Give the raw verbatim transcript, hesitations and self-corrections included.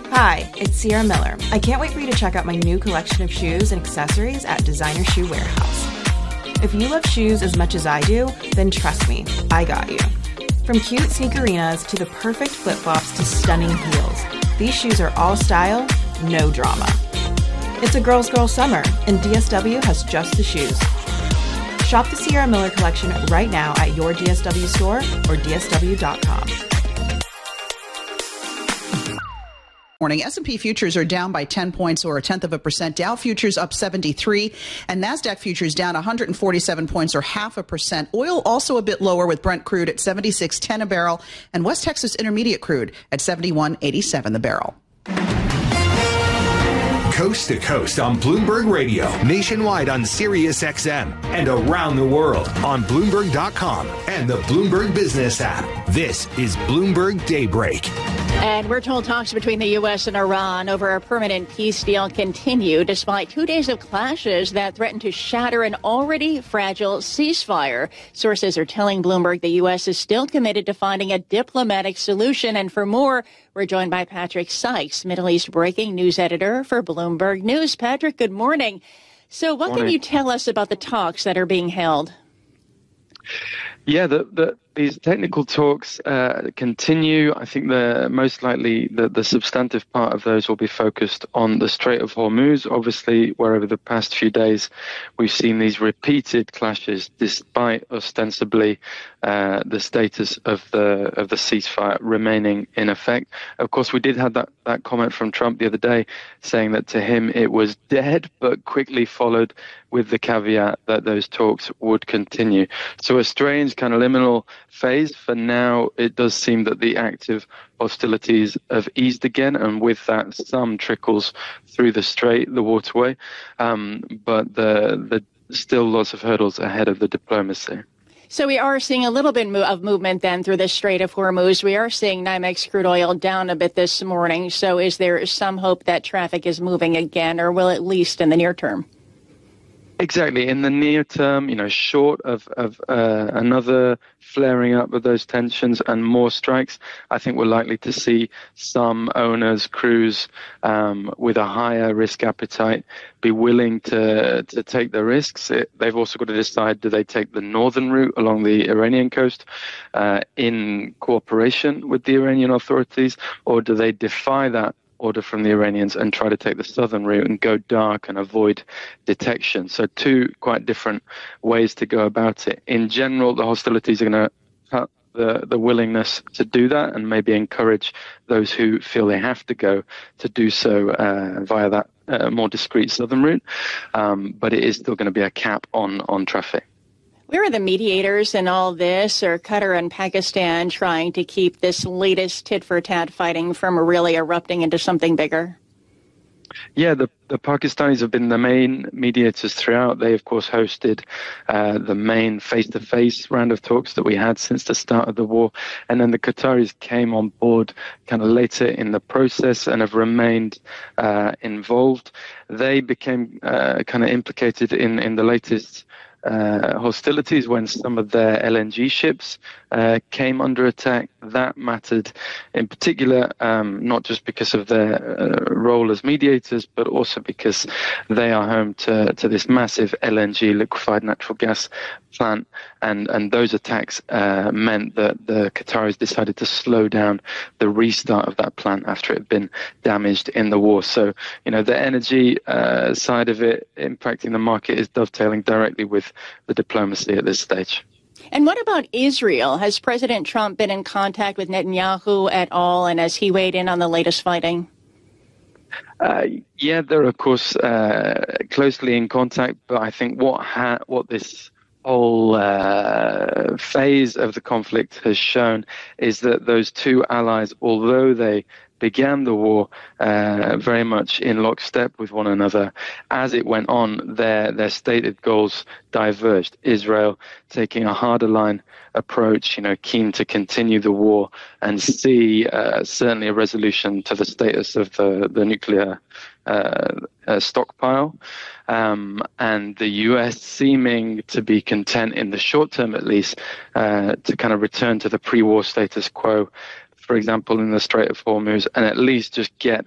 Hi, it's Sierra Miller. I can't wait for you to check out my new collection of shoes and accessories at Designer Shoe Warehouse. If you love shoes as much as I do, then trust me, I got you. From cute sneakerinas to the perfect flip-flops to stunning heels, these shoes are all style, no drama. It's a girl's girl summer, and D S W has just the shoes. Shop the Sierra Miller collection right now at your D S W store or D S W dot com. Morning. S and P futures are down by ten points or a tenth of a percent. Dow futures up seventy-three and NASDAQ futures down one hundred forty-seven points or half a percent. Oil also a bit lower with Brent crude at seventy-six ten a barrel and West Texas Intermediate crude at seventy-one eighty-seven the barrel. Coast to coast on Bloomberg Radio, nationwide on Sirius X M, and around the world on Bloomberg dot com and the Bloomberg Business app. This is Bloomberg Daybreak. And we're told talks between the U S and Iran over a permanent peace deal continue despite two days of clashes that threaten to shatter an already fragile ceasefire. Sources are telling Bloomberg the U S is still committed to finding a diplomatic solution. And for more, we're joined by Patrick Sykes, Middle East breaking news editor for Bloomberg News. Patrick, good morning. So what morning. Can you tell us about the talks that are being held? Yeah, the, the, these technical talks uh, continue. I think the most likely the, the substantive part of those will be focused on the Strait of Hormuz, obviously, where over the past few days we've seen these repeated clashes despite ostensibly uh, the status of the of the ceasefire remaining in effect. Of course, we did have that, that comment from Trump the other day saying that to him it was dead, but quickly followed with the caveat that those talks would continue. So a strange kind of liminal phase. For now, it does seem that the active hostilities have eased again, and with that, some trickles through the strait, the waterway. Um, but the, the still lots of hurdles ahead of the diplomacy. So we are seeing a little bit of movement then through the Strait of Hormuz. We are seeing NYMEX crude oil down a bit this morning. So is there some hope that traffic is moving again, or will at least in the near term? Exactly. In the near term, you know, short of, of uh, another flaring up of those tensions and more strikes, I think we're likely to see some owners, crews um, with a higher risk appetite be willing to to take the risks. It, they've also got to decide, do they take the northern route along the Iranian coast uh, in cooperation with the Iranian authorities, or do they defy that order from the Iranians and try to take the southern route and go dark and avoid detection? So two quite different ways to go about it. In general, the hostilities are going to cut the, the willingness to do that and maybe encourage those who feel they have to go to do so uh, via that uh, more discreet southern route. Um, but it is still going to be a cap on, on traffic. Where are the mediators in all this? Are Qatar and Pakistan trying to keep this latest tit-for-tat fighting from really erupting into something bigger? Yeah, the, the Pakistanis have been the main mediators throughout. They, of course, hosted uh, the main face-to-face round of talks that we had since the start of the war. And then the Qataris came on board kind of later in the process and have remained uh, involved. They became uh, kind of implicated in, in the latest Uh, hostilities when some of their L N G ships uh, came under attack. That mattered in particular, um, not just because of their uh, role as mediators, but also because they are home to, to this massive L N G, liquefied natural gas plant. And, and those attacks uh, meant that the Qataris decided to slow down the restart of that plant after it had been damaged in the war. So, you know, the energy uh, side of it impacting the market is dovetailing directly with the diplomacy at this stage. And what about Israel? Has President Trump been in contact with Netanyahu at all, and has he weighed in on the latest fighting? Uh, yeah, they're, of course, uh, closely in contact, but I think what ha- what this whole uh, phase of the conflict has shown is that those two allies, although they began the war uh, very much in lockstep with one another, as it went on, their their stated goals diverged. Israel taking a harder line approach, you know, keen to continue the war and see uh, certainly a resolution to the status of the, the nuclear uh, uh, stockpile. Um, and the U S seeming to be content in the short term, at least, uh, to kind of return to the pre-war status quo, for example, in the Strait of Hormuz, and at least just get